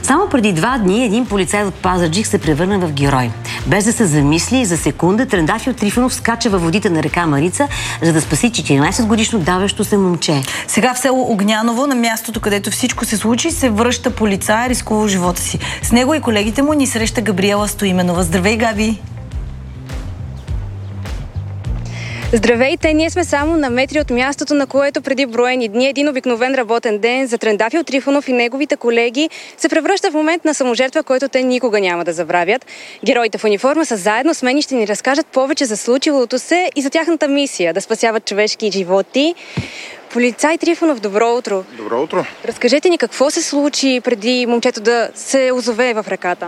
Само преди 2 дни един полицай от Пазарджик се превърна в герой. Без да се замисли за секунда, Трендафил Трифонов скача във водите на река Марица, за да спаси 14-годишно давещо се момче. Сега в село Огняново, на мястото, където всичко се случи, се връща полицай, рискувал живота си. С него и колегите му ни среща Габриела Стоименова. Здравей, Габи! Здравейте! Ние сме само на метри от мястото, на което преди броени дни един обикновен работен ден за Трендафил Трифонов и неговите колеги се превръща в момент на саможертва, който те никога няма да забравят. Героите в униформа са заедно с мен и ще ни разкажат повече за случилото се и за тяхната мисия да спасяват човешки животи. Полицай Трифонов, добро утро! Добро утро! Разкажете ни какво се случи преди момчето да се озове в реката?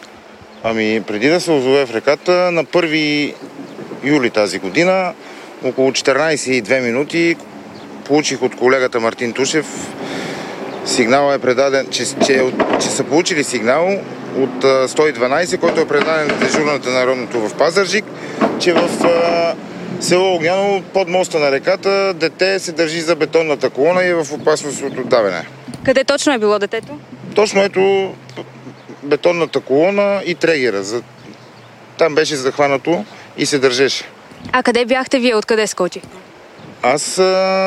Преди да се озове в реката, на 1 юли тази година, около 14:02 минути, получих от колегата Мартин Тушев. Сигнал е предаден, че са получили сигнал от 112, който е предаден на дежурната народното в Пазарджик, че в село Огняново под моста на реката дете се държи за бетонната колона и е в опасност от отдаване. Къде точно е било детето? Точно ето бетонната колона и трегера. Там беше захванато и се държеше. А къде бяхте вие? Откъде скочихте? Аз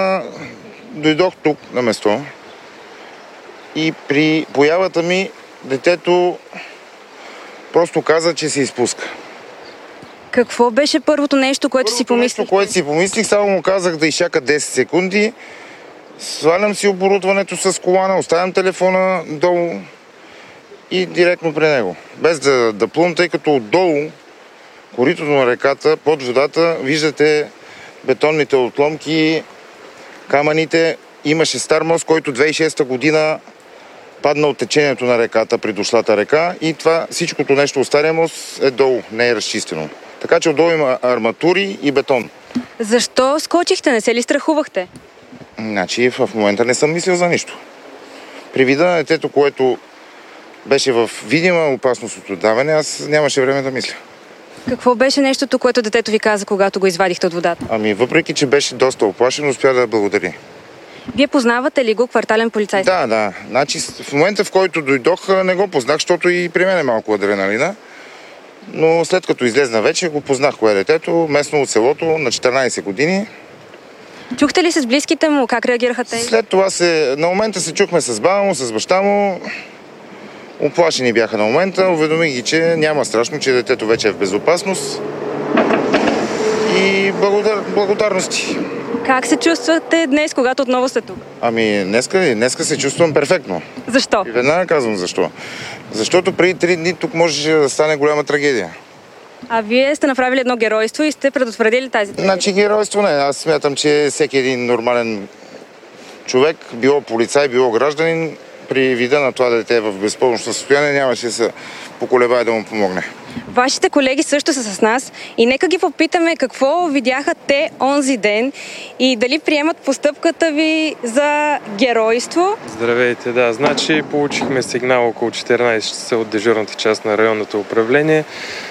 дойдох тук на место и при появата ми детето просто каза, че се изпуска. Какво беше първото нещо, което си помислих? Само му казах да изчака 10 секунди. Свалям си оборудването с колана, оставям телефона долу и директно при него. Без да плувам, тъй като отдолу коритото на реката, под водата, виждате бетонните отломки, камъните. Имаше стар мост, който 2006 година падна от течението на реката при дошлата река и това всичкото нещо от стария мост е долу, не е разчистено. Така че отдолу има арматури и бетон. Защо скочихте? Не се ли страхувахте? В момента не съм мислил за нищо. При вида на детето, което беше в видима опасност от отдаване, аз нямаше време да мисля. Какво беше нещото, което детето ви каза, когато го извадихте от водата? Въпреки, че беше доста оплашен, успя да благодари. Вие познавате ли го, квартален полицай? Да. В момента, в който дойдох, не го познах, защото и при мен е малко адреналина. Но след като излезна вече, го познах кое е детето, местно от селото, на 14 години. Чухте ли се с близките му? Как реагираха те? След това на момента се чухме с баба му, с баща му. Оплашени бяха на момента. Уведомих ги, че няма страшно, че детето вече е в безопасност. И благодарности. Как се чувствате днес, когато отново сте тук? Днеска се чувствам перфектно. Защо? И веднага казвам защо. Защото преди 3 дни тук можеше да стане голяма трагедия. А вие сте направили едно геройство и сте предотвратили тази трагедия? Геройство не. Аз смятам, че всеки един нормален човек, било полицай, било гражданин, при вида на това дете в безпомощно състояние, нямаше да се поколебае да му помогне. Вашите колеги също са с нас и нека ги попитаме какво видяха те онзи ден и дали приемат постъпката ви за геройство. Здравейте, получихме сигнал около 14 часа от дежурната част на районното управление.